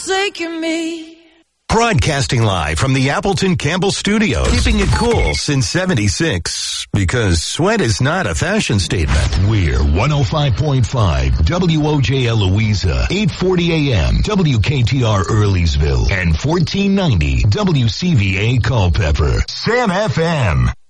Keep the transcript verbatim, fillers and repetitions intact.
forsaken me. Broadcasting live from the Appleton Campbell Studios, keeping it cool since seventy-six, because sweat is not a fashion statement. We're one oh five point five W O J L Louisa, eight forty A M W K T R Earlysville, and fourteen ninety W C V A Culpeper. Sam F M.